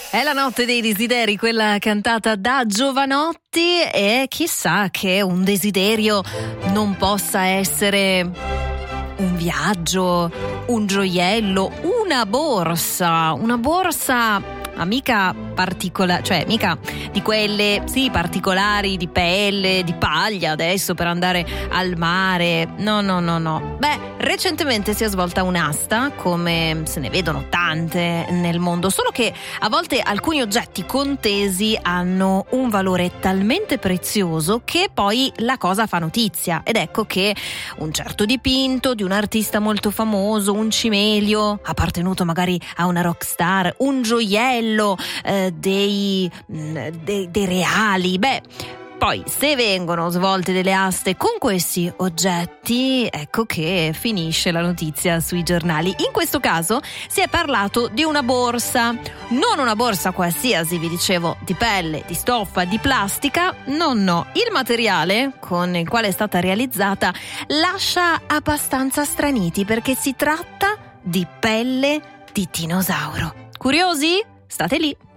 È la notte dei desideri, quella cantata da Jovanotti, e chissà che un desiderio non possa essere un viaggio, un gioiello, una borsa mica particolare, cioè mica di quelle particolari di pelle, di paglia adesso per andare al mare. No. Beh, recentemente si è svolta un'asta, come se ne vedono tante nel mondo, solo che a volte alcuni oggetti contesi hanno un valore talmente prezioso che poi la cosa fa notizia, ed ecco che un certo dipinto di un artista molto famoso, un cimelio appartenuto magari a una rockstar, un gioiello, dei reali. Beh, poi se vengono svolte delle aste con questi oggetti, ecco che finisce la notizia sui giornali. In questo caso si è parlato di una borsa, non una borsa qualsiasi, vi dicevo, di pelle, di stoffa, di plastica, no. Il materiale con il quale è stata realizzata lascia abbastanza straniti, perché si tratta di pelle di dinosauro. Curiosi? State lì.